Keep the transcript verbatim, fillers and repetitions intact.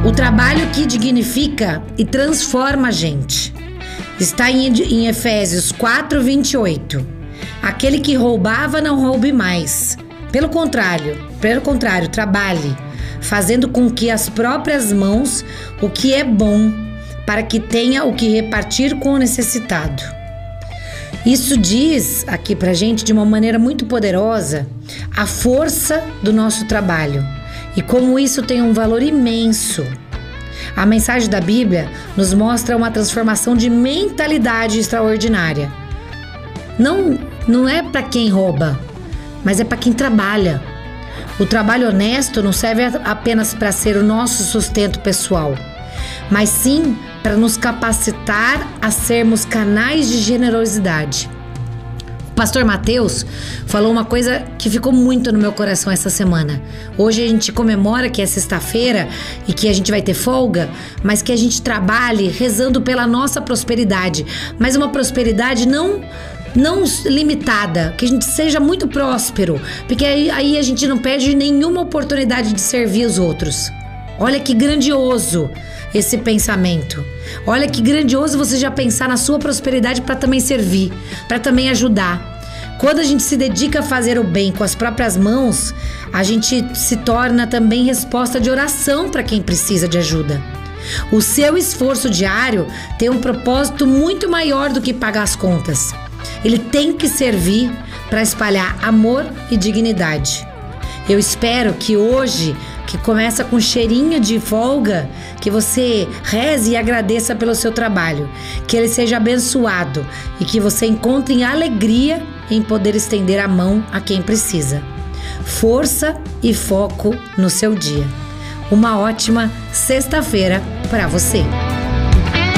O trabalho que dignifica e transforma a gente. Está em, em Efésios quatro, vinte e oito. Aquele que roubava, não roube mais. Pelo contrário, pelo contrário, trabalhe, fazendo com que as próprias mãos o que é bom, para que tenha o que repartir com o necessitado. Isso diz aqui pra gente de uma maneira muito poderosa a força do nosso trabalho e como isso tem um valor imenso. A mensagem da Bíblia nos mostra uma transformação de mentalidade extraordinária. Não, não é para quem rouba, mas é para quem trabalha. O trabalho honesto não serve apenas para ser o nosso sustento pessoal, mas sim para nos capacitar a sermos canais de generosidade. O pastor Mateus falou uma coisa que ficou muito no meu coração essa semana. Hoje a gente comemora que é sexta-feira e que a gente vai ter folga, mas que a gente trabalhe rezando pela nossa prosperidade, mas uma prosperidade não não limitada, que a gente seja muito próspero, porque aí, aí a gente não perde nenhuma oportunidade de servir os outros. Olha que grandioso esse pensamento. Olha que grandioso você já pensar na sua prosperidade para também servir, para também ajudar. Quando a gente se dedica a fazer o bem com as próprias mãos, a gente se torna também resposta de oração para quem precisa de ajuda. O seu esforço diário tem um propósito muito maior do que pagar as contas. Ele tem que servir para espalhar amor e dignidade. Eu espero que hoje, que começa com cheirinho de folga, que você reze e agradeça pelo seu trabalho, que ele seja abençoado e que você encontre alegria em poder estender a mão a quem precisa. Força e foco no seu dia. Uma ótima sexta-feira para você.